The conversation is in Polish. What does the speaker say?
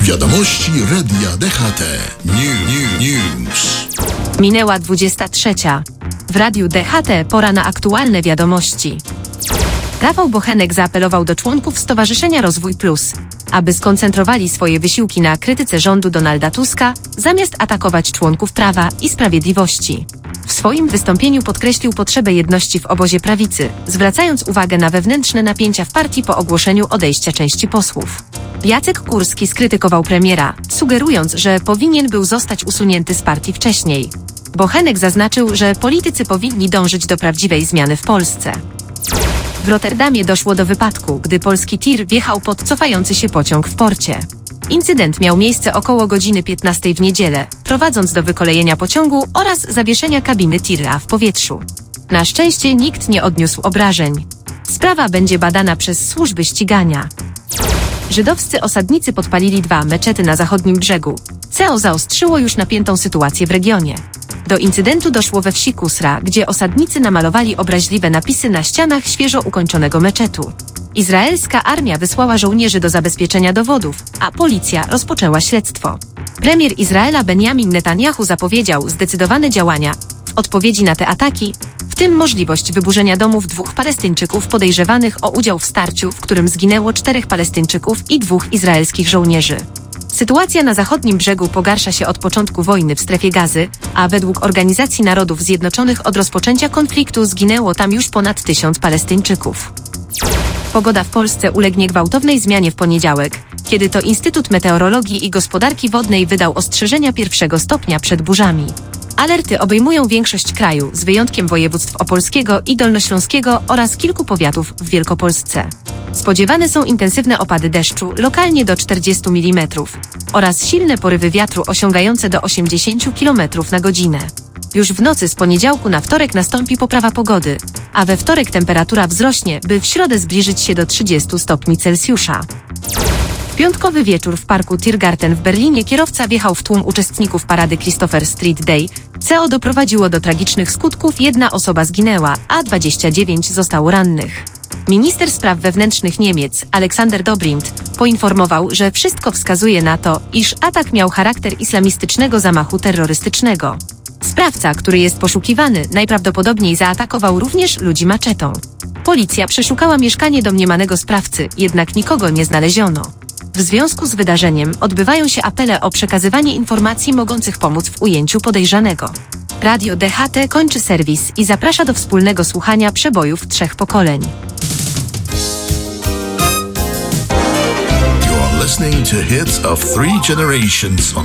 Wiadomości Radia DHT. News. Minęła 23. W Radiu DHT pora na aktualne wiadomości. Rafał Bochenek zaapelował do członków Stowarzyszenia Rozwój Plus, aby skoncentrowali swoje wysiłki na krytyce rządu Donalda Tuska, zamiast atakować członków Prawa i Sprawiedliwości. W swoim wystąpieniu podkreślił potrzebę jedności w obozie prawicy, zwracając uwagę na wewnętrzne napięcia w partii po ogłoszeniu odejścia części posłów. Jacek Kurski skrytykował premiera, sugerując, że powinien był zostać usunięty z partii wcześniej. Bochenek zaznaczył, że politycy powinni dążyć do prawdziwej zmiany w Polsce. W Rotterdamie doszło do wypadku, gdy polski tir wjechał pod cofający się pociąg w porcie. Incydent miał miejsce około godziny 15 w niedzielę, prowadząc do wykolejenia pociągu oraz zawieszenia kabiny tira w powietrzu. Na szczęście nikt nie odniósł obrażeń. Sprawa będzie badana przez służby ścigania. Żydowscy osadnicy podpalili 2 meczety na zachodnim brzegu, co zaostrzyło już napiętą sytuację w regionie. Do incydentu doszło we wsi Kusra, gdzie osadnicy namalowali obraźliwe napisy na ścianach świeżo ukończonego meczetu. Izraelska armia wysłała żołnierzy do zabezpieczenia dowodów, a policja rozpoczęła śledztwo. Premier Izraela Benjamin Netanyahu zapowiedział zdecydowane działania w odpowiedzi na te ataki, w tym możliwość wyburzenia domów 2 Palestyńczyków podejrzewanych o udział w starciu, w którym zginęło 4 Palestyńczyków i 2 izraelskich żołnierzy. Sytuacja na zachodnim brzegu pogarsza się od początku wojny w strefie Gazy, a według Organizacji Narodów Zjednoczonych od rozpoczęcia konfliktu zginęło tam już ponad 1000 Palestyńczyków. Pogoda w Polsce ulegnie gwałtownej zmianie w poniedziałek, kiedy to Instytut Meteorologii i Gospodarki Wodnej wydał ostrzeżenia 1. stopnia przed burzami. Alerty obejmują większość kraju, z wyjątkiem województw opolskiego i dolnośląskiego oraz kilku powiatów w Wielkopolsce. Spodziewane są intensywne opady deszczu, lokalnie do 40 mm, oraz silne porywy wiatru osiągające do 80 km na godzinę. Już w nocy z poniedziałku na wtorek nastąpi poprawa pogody, a we wtorek temperatura wzrośnie, by w środę zbliżyć się do 30 stopni Celsjusza. W piątkowy wieczór w parku Tiergarten w Berlinie kierowca wjechał w tłum uczestników parady Christopher Street Day, co doprowadziło do tragicznych skutków. 1 osoba zginęła, a 29 zostało rannych. Minister spraw wewnętrznych Niemiec, Alexander Dobrindt, poinformował, że wszystko wskazuje na to, iż atak miał charakter islamistycznego zamachu terrorystycznego. Sprawca, który jest poszukiwany, najprawdopodobniej zaatakował również ludzi maczetą. Policja przeszukała mieszkanie domniemanego sprawcy, jednak nikogo nie znaleziono. W związku z wydarzeniem odbywają się apele o przekazywanie informacji mogących pomóc w ujęciu podejrzanego. Radio DHT kończy serwis i zaprasza do wspólnego słuchania przebojów 3 pokoleń. You're listening to hits of 3 generations on